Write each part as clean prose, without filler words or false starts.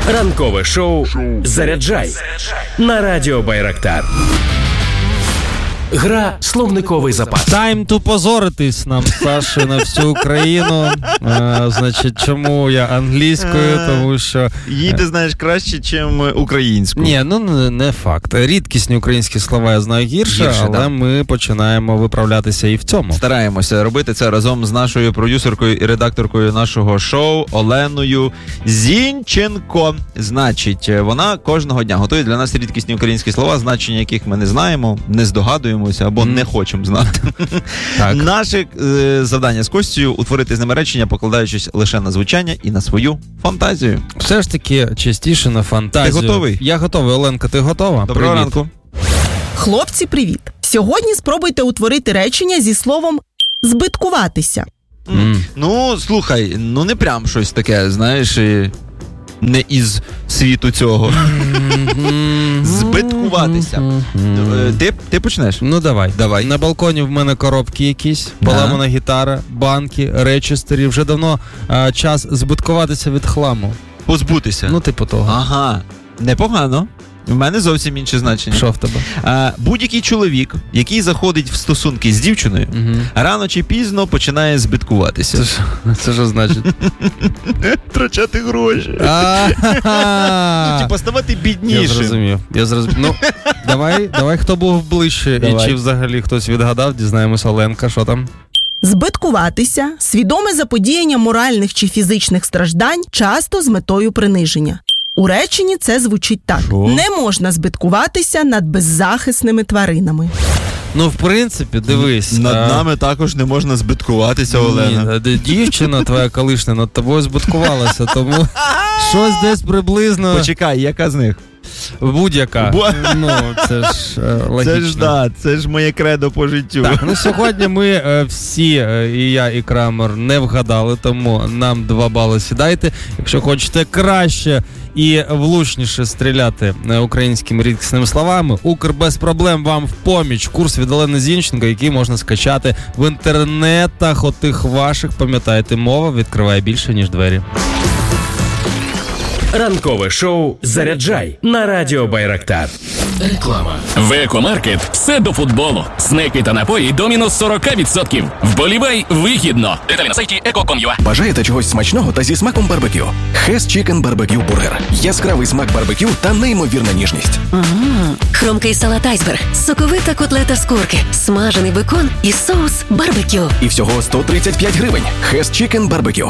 Ранкове шоу «Заряджай» на радіо Байрактар. Гра «Словниковий запас». Тайм ту позоритись нам, Саші, на всю Україну. Значить, чому я англійською? Тому що... Їй ти знаєш краще, чим українську. Ні, ну не факт. Рідкісні українські слова я знаю гірше, але да. Ми починаємо виправлятися і в цьому. Стараємося робити це разом з нашою продюсеркою і редакторкою нашого шоу Оленою Зінченко. Значить, вона кожного дня готує для нас рідкісні українські слова, значення яких ми не знаємо, не здогадуємо або не хочемо знати. Так. Наше завдання з Костю – утворити з ними речення, покладаючись лише на звучання і на свою фантазію. Все ж таки частіше на фантазію. Ти готовий? Я готовий. Оленка, ти готова? Доброго ранку. Хлопці, привіт. Сьогодні спробуйте утворити речення зі словом «збиткуватися». Ну, слухай, не прям щось таке, знаєш, не із світу цього. Збиткуватися. Ти почнеш? Ну, давай. На балконі в мене коробки якісь, поламана гітара, банки, речі старі. Вже давно час збиткуватися від хламу. Позбутися. Ну, типу того. Ага. Непогано. В мене зовсім інше значення. Що в тебе? Будь-який чоловік, який заходить в стосунки з дівчиною, рано чи пізно починає збиткуватися. Це що значить? Втрачати гроші. Типа ставати біднішим. Я зрозумів. Ну, давай, хто був ближче і чи взагалі хтось відгадав, дізнаємося. Оленка, що там? Збиткуватися – свідоме заподіяння моральних чи фізичних страждань, часто з метою приниження. У реченні це звучить так. Не можна збиткуватися над беззахисними тваринами. Ну, в принципі, дивись. Над нами також не можна збиткуватися, Олена. Дівчина твоя колишня над тобою збиткувалася, тому щось десь приблизно... Почекай, яка з них? Будь-яка. Ну, це ж логічно. Це ж моє кредо по життю. Так, ну сьогодні ми всі, і я, і Крамер, не вгадали, тому нам 2 бали сідайте. Якщо хочете краще і влучніше стріляти українськими рідкісними словами, Укр без проблем вам в поміч. Курс від Олени Зінченко, який можна скачати в інтернетах отих ваших. Пам'ятайте, мова відкриває більше, ніж двері. Ранкове шоу «Заряджай» на радіо Байрактар. Реклама. В Екомаркет все до футболу. Снеки та напої до мінус 40%. Вболівай вигідно. Деталі на сайті eco.com.ua. Бажаєте чогось смачного та зі смаком барбекю? Хес Чікен Барбекю Бургер. Яскравий смак барбекю та неймовірна ніжність. Хромкий салат айсберг, соковита котлета з курки, смажений бекон і соус барбекю. І всього 135 гривень. Хес Чікен Барбекю.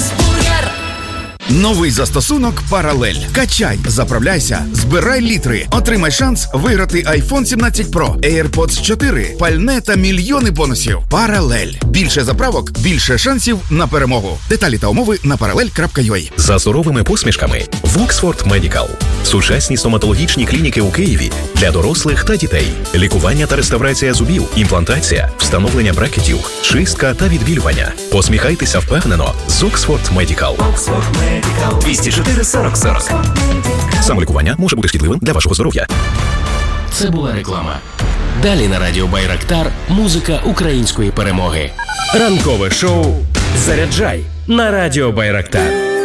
Новий застосунок «Паралель». Качай, заправляйся, збирай літри. Отримай шанс виграти iPhone 17 Pro, AirPods 4, пальне та мільйони бонусів. «Паралель». Більше заправок, більше шансів на перемогу. Деталі та умови на parallel.ua. За здоровими посмішками в Oxford Medical. Сучасні стоматологічні клініки у Києві для дорослих та дітей. Лікування та реставрація зубів, імплантація, встановлення брекетів, чистка та відбілювання. Посміхайтеся впевнено з Oxford Medical. 204 40 40. Самолікування може бути шкідливим для вашого здоров'я. Це була реклама. Далі на радіо Байрактар музика української перемоги. Ранкове шоу «Заряджай» на радіо Байрактар.